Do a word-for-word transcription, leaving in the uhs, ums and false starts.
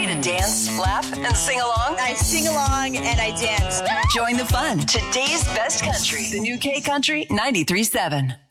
to dance, laugh, and sing along? I sing along and I dance. Join the fun. Today's best country. The new K Country ninety-three point seven.